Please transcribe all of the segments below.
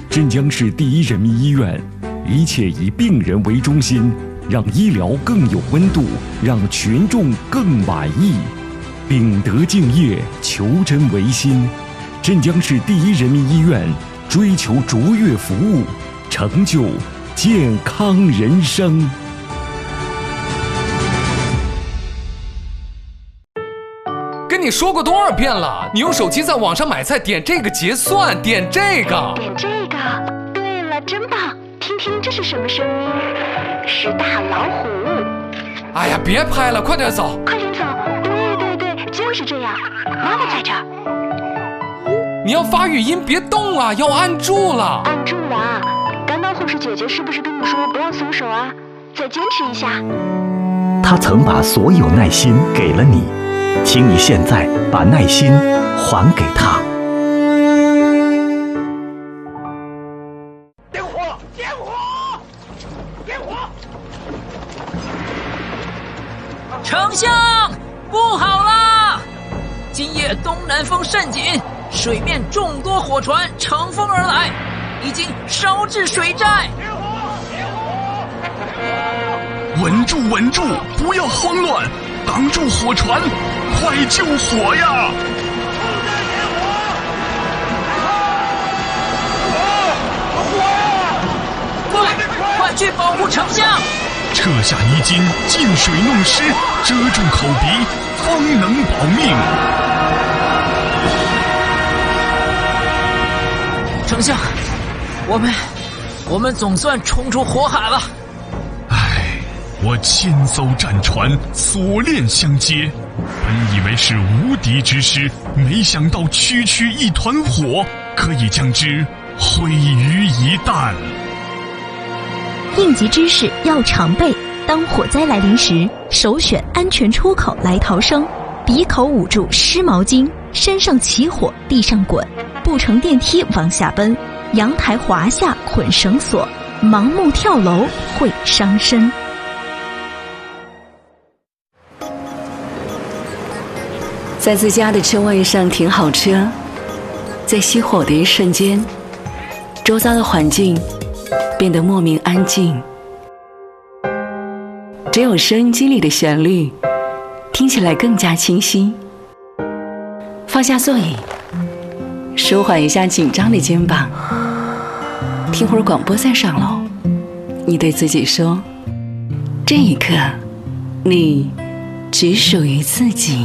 镇江市第一人民医院，一切以病人为中心，让医疗更有温度，让群众更满意。秉德敬业，求真为心。镇江市第一人民医院追求卓越服务，成就健康人生。 跟你说过多少遍了，你用手机在网上买菜，点这个结算，点这个。 点这个。对了，真棒！听听这是什么声音？是大老虎。 哎呀，别拍了，快点走！ 快点走！对，就是这样。妈妈在这儿。 你要发语音，别动啊，要按住了。 按住了啊！刚刚护士姐姐是不是跟你说不要松手啊？再坚持一下。 她曾把所有耐心给了你，请你现在把耐心还给她。 点火！丞相，不好啦！今夜东南风甚紧，水面众多火船乘风而来，已经烧至水寨。 稳住，不要慌乱，挡住火船，快救火呀！ 快去保护丞相！ 撤下泥巾，进水弄湿，遮住口鼻，方能保命。 丞相，我们总算冲出火海了。 我千艘战船锁链相接，本以为是无敌之师，没想到区一团火，可以将之毁于一旦。 应急知识要常备，当火灾来临时，首选安全出口来逃生，鼻口捂住湿毛巾，身上起火地上滚，不乘电梯往下奔，阳台滑下捆绳索，盲目跳楼会伤身。 在自家的车位上停好车，在熄火的一瞬间，周遭的环境变得莫名安静，只有收音机里的旋律听起来更加清晰。放下座椅，舒缓一下紧张的肩膀，听会儿广播再上楼。你对自己说，这一刻你只属于自己。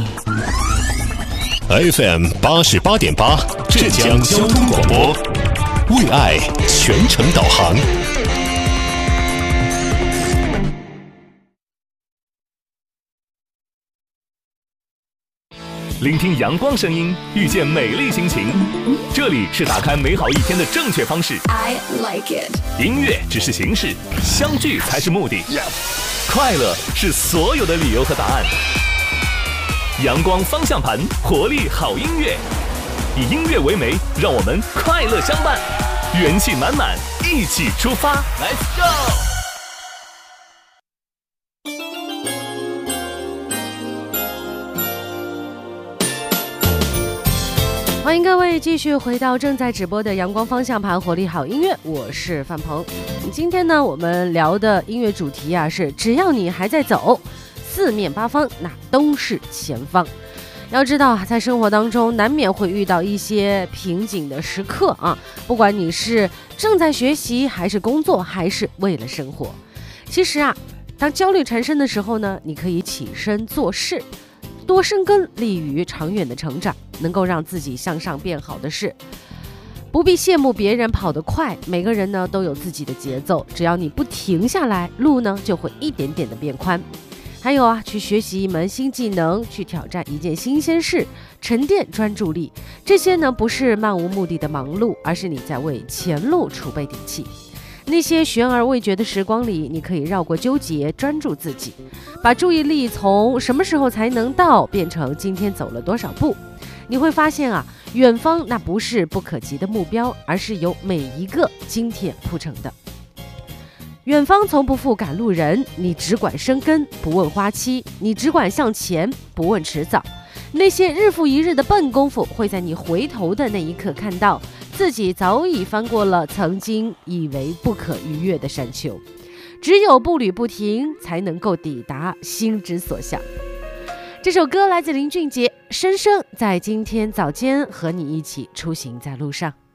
FM 88.8镇江交通广播，为爱全程导航。 聆听阳光声音，遇见美丽心情，这里是打开美好一天的正确方式。 I like it。 音乐只是形式，相聚才是目的。快乐是所有的理由和答案。阳光方向盘，活力好音乐，以音乐为媒，让我们快乐相伴，元气满满，一起出发 ，Let's go！ 欢迎各位继续回到正在直播的阳光方向盘，活力好音乐，我是范鹏。今天呢，我们聊的音乐主题啊是只要你还在走，四面八方那都是前方。要知道，在生活当中难免会遇到一些瓶颈的时刻啊，不管你是正在学习，还是工作，还是为了生活。其实啊，当焦虑缠身的时候呢，你可以起身做事，多生根，利于长远的成长，能够让自己向上变好的事。不必羡慕别人跑得快，每个人呢都有自己的节奏，只要你不停下来，路呢就会一点点的变宽。还有啊，去学习一门新技能，去挑战一件新鲜事，沉淀专注力，这些呢不是漫无目的的忙碌，而是你在为前路储备底气。那些悬而未决的时光里，你可以绕过纠结，专注自己，把注意力从什么时候才能到变成今天走了多少步。你会发现啊，远方那不是不可及的目标，而是由每一个今天铺成的。远方从不负赶路人，你只管生根，不问花期；你只管向前，不问迟早。那些日复一日的笨功夫，会在你回头的那一刻看到自己早已翻过了曾经以为不可逾越的山丘，只有步履不停，才能够抵达心之所向。这首歌来自林俊杰，深深在今天早间和你一起出行在路上。